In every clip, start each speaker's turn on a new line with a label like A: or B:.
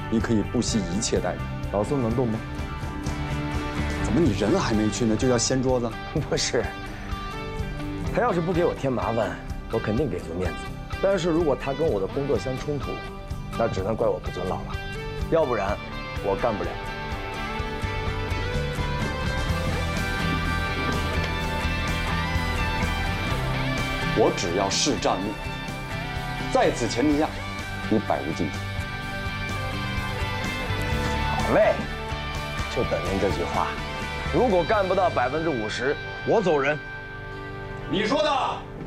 A: 你可以不惜一切代价。老宋能动吗？怎么你人还没去呢，就要掀桌子？
B: 不是，他要是不给我添麻烦，我肯定给足面子。但是如果他跟我的工作相冲突，那只能怪我不尊老了，要不然我干不了。
A: 我只要是战力，在此前提下，你百无禁忌。
B: 好嘞，就等您这句话。如果干不到50%，我走人。
A: 你说的。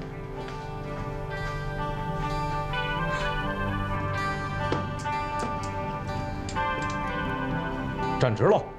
C: 站直了。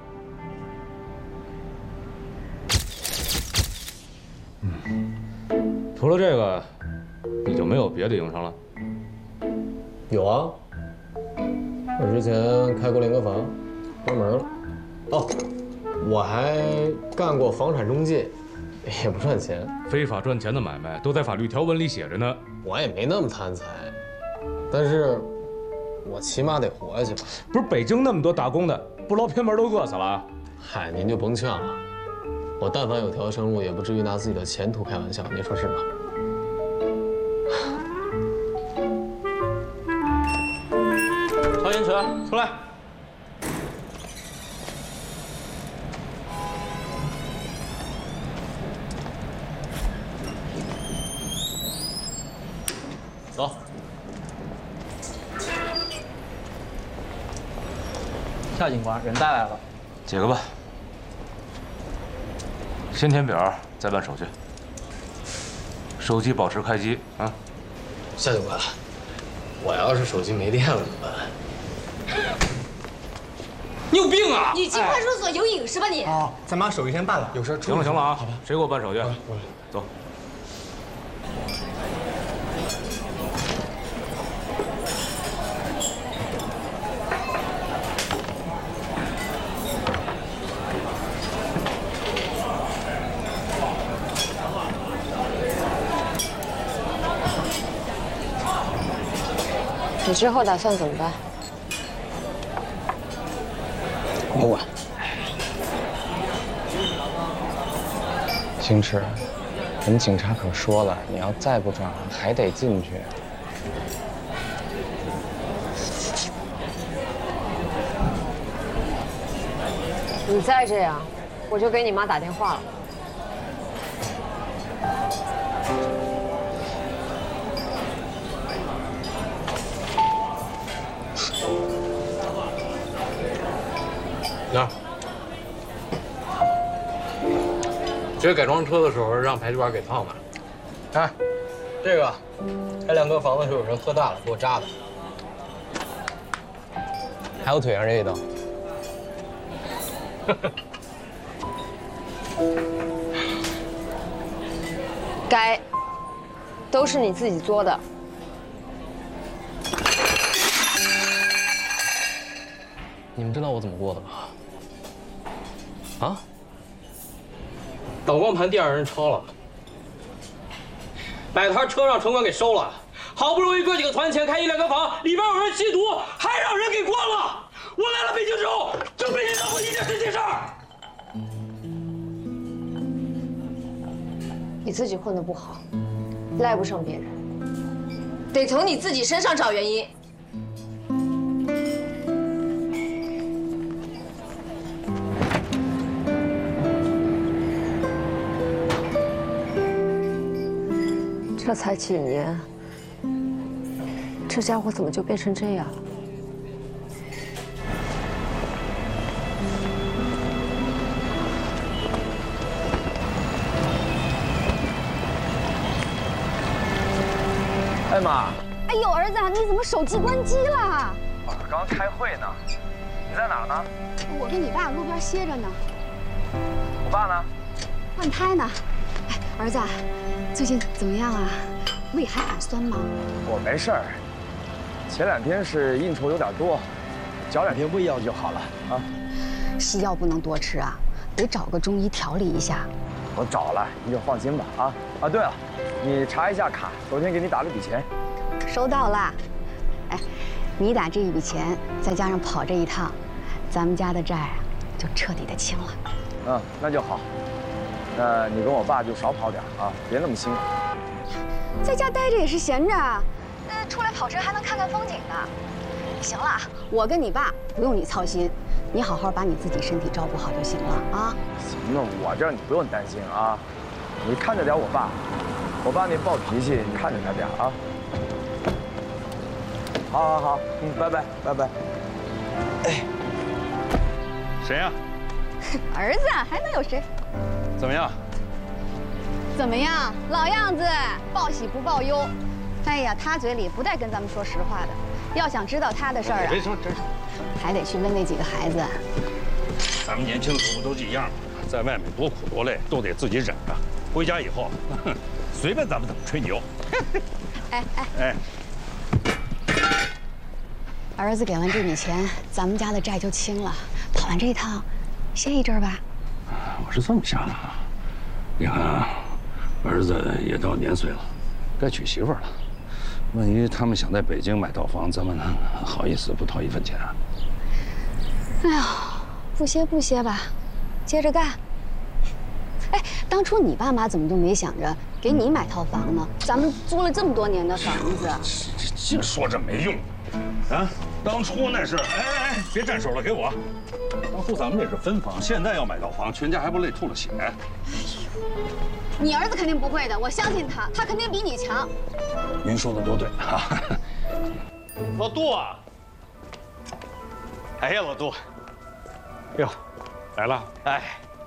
C: 除了这个，你就没有别的营生了？
D: 有啊，我之前开过练歌房，关门了。哦，我还干过房产中介，也不赚钱。
C: 非法赚钱的买卖都在法律条文里写着呢。
D: 我也没那么贪财，但是我起码得活下去吧。
C: 不是北京那么多打工的，不捞偏门都饿死了。
D: 嗨，您就甭劝了。我但凡有条生路，也不至于拿自己的前途开玩笑，您说是吧？
C: 曹延纯，出来。走。
E: 夏警官，人带来了。
C: 几个吧。先填表，再办手续。手机保持开机啊。
D: 夏警官，我要是手机没电了怎么办？
E: 你有病啊！
F: 你进派出所有瘾是吧你？
G: 哦，咱把手续先办了，有事
C: 行了行了啊，好吧，谁给我办手续？
D: 我来，
C: 走。
F: 你之后打算怎么办？
G: 我管。星驰，我们警察可说了，你要再不转行，还得进去。
F: 你再这样，我就给你妈打电话了。
D: 那，今儿改装车的时候让排气管给烫了。哎，这个开亮哥房的时候有人喝大了给我扎的，还有腿上这一刀。
F: 该，都是你自己作的。
D: 你们知道我怎么过的吗？啊？导光盘店让人抄了，摆摊车让城管给收了，好不容易哥几个团钱开一亮哥房，里边有人吸毒，还让人给关了。我来了北京之后，就没见到过一件这件事儿。
F: 你自己混得不好，赖不上别人，得从你自己身上找原因。这才几年，这家伙怎么就变成这样了？
B: 哎妈！
H: 哎呦，儿子，你怎么手机关机了？
B: 我刚开会呢。你在哪儿呢？
H: 我跟你爸路边歇着呢。
B: 我爸呢？
H: 换胎呢。哎，儿子，最近怎么样啊？胃还反酸吗？
B: 我没事儿，前2天是应酬有点多，嚼2天胃药就好了啊。
H: 西药不能多吃啊，得找个中医调理一下。
B: 我找了，你就放心吧啊。啊，对了，你查一下卡，昨天给你打了笔钱。
H: 收到了。哎， 你打这一笔钱，再加上跑这一趟，咱们家的债啊就彻底的清了。
B: 嗯，那就好。那你跟我爸就少跑点啊，别那么辛苦。
H: 在家待着也是闲着啊，出来跑车还能看看风景的。行了，我跟你爸不用你操心，你好好把你自己身体照顾好就行了啊。
B: 行了，我这你不用担心啊，你看着点我爸，我爸那暴脾气，你看着他点啊。好，拜拜。哎，
I: 谁呀？
H: 儿子还能有谁？
I: 怎么样？
H: 怎么样？老样子，报喜不报忧。哎呀，他嘴里不带跟咱们说实话的。要想知道他的事儿啊，
I: 别说，真是，
H: 还得去问那几个孩子。
I: 咱们年轻时候不都一样吗？在外面多苦多累，都得自己忍着。回家以后，随便咱们怎么吹牛。哎，
H: 儿子给完这笔钱，咱们家的债就清了。跑完这一趟，歇一阵吧。
I: 我是这么想的啊，你看啊，儿子也到年岁了，该娶媳妇了。万一他们想在北京买套房，咱们好意思不掏一分钱啊？
H: 哎呀，不歇吧，接着干。哎，当初你爸妈怎么就没想着给你买套房呢？咱们租了这么多年的房子，
I: 净说这没用啊！当初那是，哎，别沾手了，给我。当初咱们那是分房，现在要买套房，全家还不累吐了血？哎呦，
H: 你儿子肯定不会的，我相信他，他肯定比你强。
I: 您说的都对啊。
J: 老杜啊！哎呀，老杜，
I: 哟，来了。
J: 哎，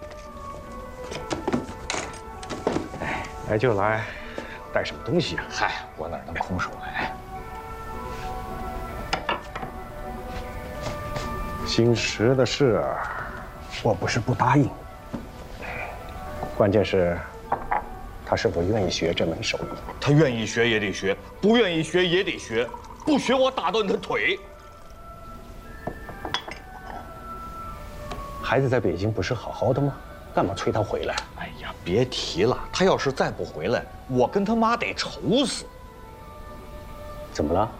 J: 来就来，带什么东西啊？
G: 嗨，我哪能空手来？
J: 新石的事，我不是不答应，关键是，他是否愿意学这门手艺？
K: 他愿意学也得学，不愿意学也得学，不学我打断他腿。
J: 孩子在北京不是好好的吗？干嘛催他回来？
K: 哎呀，别提了，他要是再不回来，我跟他妈得愁死。
J: 怎么了？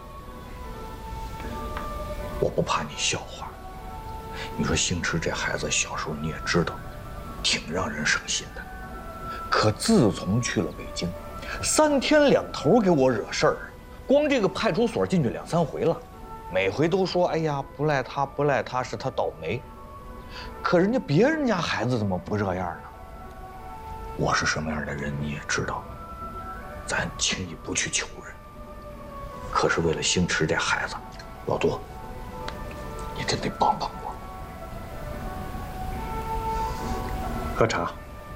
K: 我不怕你笑话。你说星驰这孩子小时候你也知道，挺让人省心的。可自从去了北京，3天2头给我惹事儿，光这个派出所进去2、3回了，每回都说哎呀不赖他不赖他，是他倒霉。可人家别人家孩子怎么不这样呢？我是什么样的人你也知道，咱轻易不去求人。可是为了星驰这孩子，老杜，你真得帮帮我。
J: 喝茶。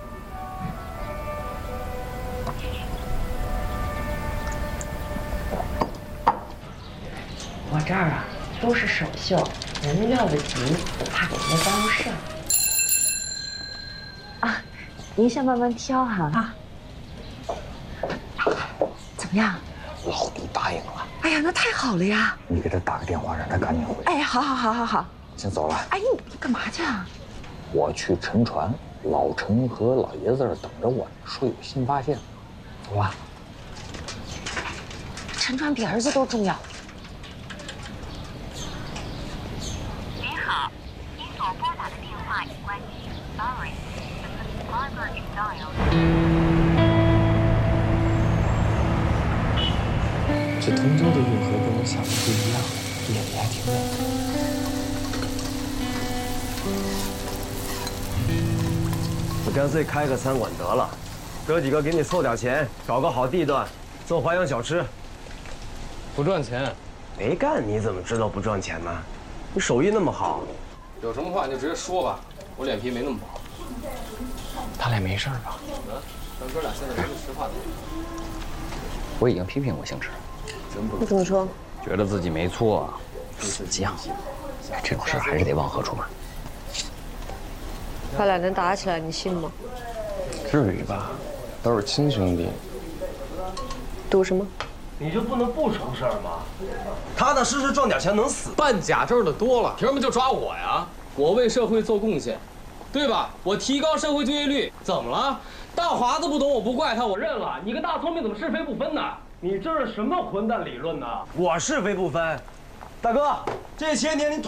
L: 我这儿啊都是手绣，人料得急，怕给人家耽误事儿。啊，您先慢慢挑哈。啊。怎么样？
K: 老杜答应了。
L: 哎呀，那太好了呀！
K: 你给他打个电话，让他赶紧回来。
L: 哎，好。
K: 先走了。
L: 哎，你干嘛去啊？
K: 我去沉船，老陈和老爷子这儿等着我，说有新发现。走吧。
L: 沉船比儿子都重要。
M: 您好，您所拨打的电话已关机。Sorry, the subscriber you dialed.
G: 这通州的运河跟我想的不一样，夜里还挺美的。
B: 我干脆开个餐馆得了，哥几个给你凑点钱，找个好地段，做淮扬小吃。
D: 不赚钱，
B: 没干你怎么知道不赚钱呢？你手艺那么好，
D: 有什么话你就直接说吧，我脸皮没那么薄。
G: 他俩没事吧？
D: 咱哥俩现在说句实话的。
G: 我已经批评过星驰，
F: 你怎么说？
G: 觉得自己没错，如此犟。哎，这种事还是得往何处买。
F: 他俩能打起来，你信吗？
G: 至于吧？都是亲兄弟。
F: 赌什么？
B: 你就不能不成事儿吗？踏踏实实赚点钱能死？
D: 办假证的多了，凭什么就抓我呀？我为社会做贡献，对吧？我提高社会就业率，怎么了？大华子不懂，我不怪他，我认了。你个大聪明怎么是非不分呢？
B: 你这是什么混蛋理论呢？我是非不分， 大哥，这些年你